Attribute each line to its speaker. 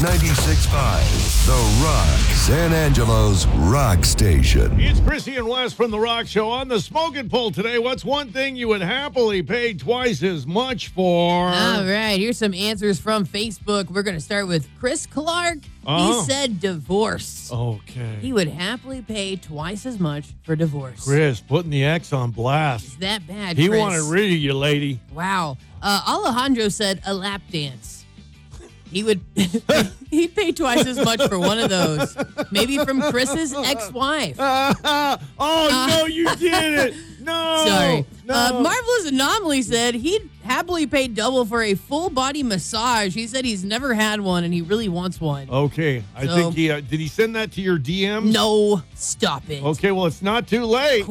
Speaker 1: 96.5, The Rock, San Angelo's rock station.
Speaker 2: It's Chrissy and Wes from The Rock Show. On the smoking poll today, what's one thing you would happily pay twice as much for?
Speaker 3: All right, here's some answers from Facebook. We're going to start with Chris Clark. He said divorce.
Speaker 2: Okay.
Speaker 3: He would happily pay twice as much for divorce.
Speaker 2: Chris, putting the X on blast.
Speaker 3: Is that bad,
Speaker 2: He
Speaker 3: Chris?
Speaker 2: wanted rid of you, lady.
Speaker 3: Wow. Alejandro said a lap dance. He would he'd pay twice as much for one of those. Maybe from Chris's ex-wife.
Speaker 2: No, you did it. No.
Speaker 3: Sorry.
Speaker 2: No.
Speaker 3: Marvelous Anomaly said he'd happily pay double for a full body massage. He said he's never had one and he really wants one.
Speaker 2: Okay. I think did he send that to your DM?
Speaker 3: No, stop it.
Speaker 2: Okay, well, it's not too late.